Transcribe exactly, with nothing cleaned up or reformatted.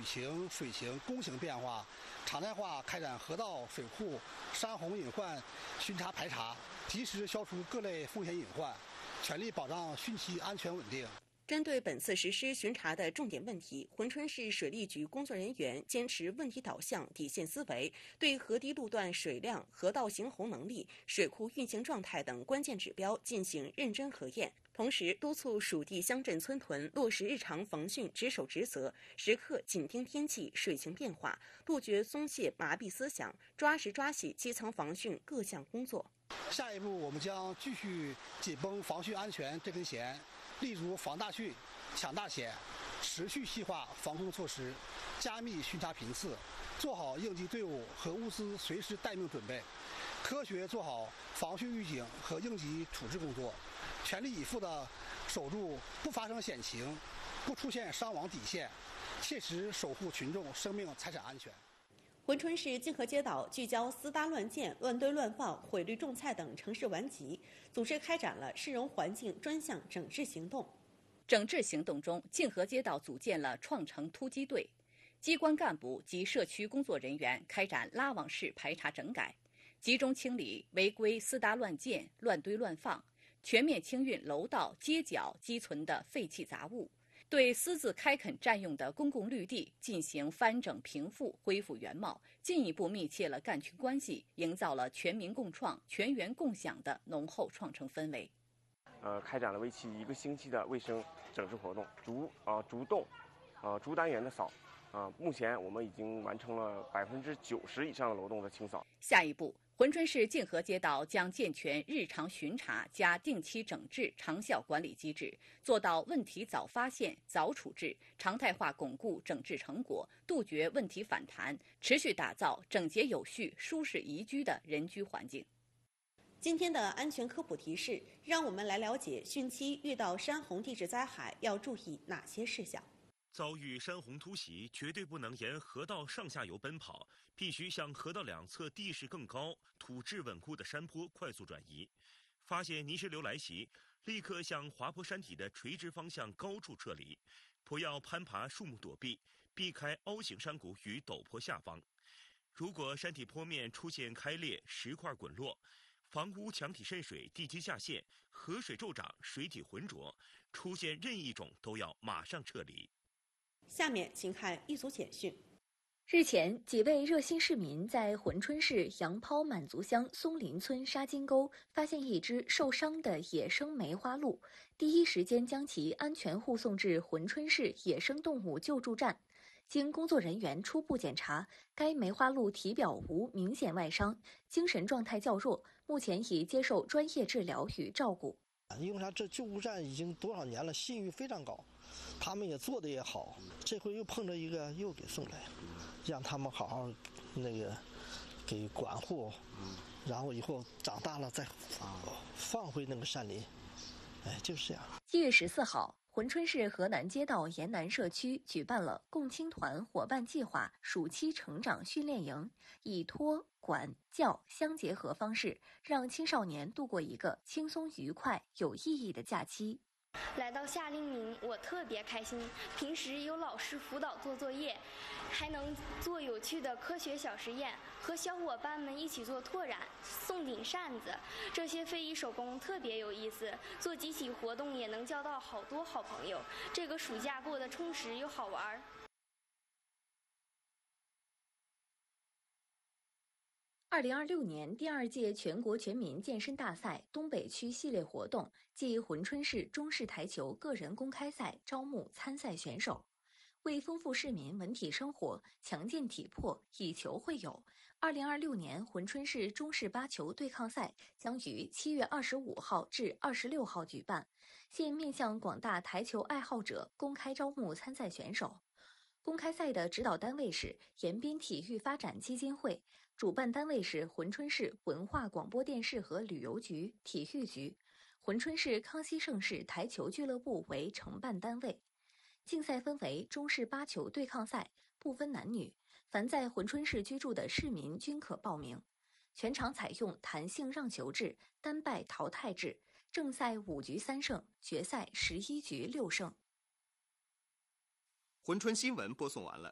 情、水情、工情变化，常态化开展河道、水库、山洪隐患巡查排查，及时消除各类风险隐患，全力保障汛期安全稳定。 针对本次实施巡查的重点问题，珲春市水利局工作人员坚持问题导向、底线思维，对河堤路段水量、河道行洪能力、水库运行状态等关键指标进行认真核验，同时督促属地乡镇村屯落实日常防汛值守职责，时刻紧盯天气、水情变化，杜绝松懈麻痹思想，抓实抓细基层防汛各项工作。 下一步，我们将继续紧绷防汛安全这根弦，立足防大汛、抢大险，持续细化防控措施，加密巡查频次，做好应急队伍和物资随时待命准备，科学做好防汛预警和应急处置工作，全力以赴地守住不发生险情、不出现伤亡底线，切实守护群众生命财产安全。 珲春市泾河街道聚焦私搭乱建、乱堆乱放、毁绿种菜等城市顽疾，组织开展了市容环境专项整治行动。 整治行动中，泾河街道组建了创城突击队，机关干部及社区工作人员开展拉网式排查整改，集中清理违规私搭乱建、乱堆乱放，全面清运楼道、街角积存的废弃杂物。对私自开垦占用的公共绿地进行翻整平复，恢复原貌，进一步密切了干群关系，营造了全民共创、全员共享的浓厚创城氛围。 呃，开展了为期一个星期的卫生整治活动，逐啊、呃、逐栋啊、呃、逐单元的扫啊、呃。目前我们已经完成了百分之九十以上的楼栋的清扫。 下一步，珲春市泾河街道将健全日常巡查加定期整治长效管理机制，做到问题早发现、早处置，常态化巩固整治成果，杜绝问题反弹，持续打造整洁有序、舒适宜居的人居环境。 今天的安全科普提示，让我们来了解汛期遇到山洪地质灾害要注意哪些事项。 遭遇山洪突袭，绝对不能沿河道上下游奔跑，必须向河道两侧地势更高、土质稳固的山坡快速转移。发现泥石流来袭，立刻向滑坡山体的垂直方向高处撤离，不要攀爬树木躲避，避开凹形山谷与陡坡下方。如果山体坡面出现开裂、石块滚落，房屋墙体渗水、地基下陷、河水骤涨、水体浑浊，出现任意一种都要马上撤离。 下面请看一组简讯。 日前，几位热心市民在珲春市杨抛满族乡松林村沙金沟发现一只受伤的野生梅花鹿，第一时间将其安全护送至珲春市野生动物救助站。经工作人员初步检查，该梅花鹿体表无明显外伤，精神状态较弱，目前已接受专业治疗与照顾。 因为啥？这救助站已经多少年了，信誉非常高，他们也做的也好。这回又碰着一个，又给送来，让他们好好那个给管护，然后以后长大了再放回那个山林。哎，就是这样。 七月十四号，珲春市河南街道沿南社区举办了共青团伙伴计划暑期成长训练营，以托管教相结合方式，让青少年度过一个轻松愉快、有意义的假期。 来到夏令营，我特别开心。平时有老师辅导做作业，还能做有趣的科学小实验，和小伙伴们一起做拓染、送顶扇子，这些非遗手工特别有意思。做集体活动也能交到好多好朋友，这个暑假过得充实又好玩。 二零二六年第二届全国全民健身大赛东北区系列活动暨珲春市中式台球个人公开赛招募参赛选手。为丰富市民文体生活，强健体魄，以球会友，二零二六年珲春市中式八球对抗赛将于七月二十五号至二十六号举办，现面向广大台球爱好者公开招募参赛选手。公开赛的指导单位是延边体育发展基金会，主办单位是珲春市文化广播电视和旅游局、体育局，珲春市康熙盛世台球俱乐部为承办单位。竞赛分为中式八球对抗赛，不分男女，凡在珲春市居住的市民均可报名。全场采用弹性让球制、单败淘汰制，正赛五局三胜，决赛十一局六胜。 珲春新闻播送完了。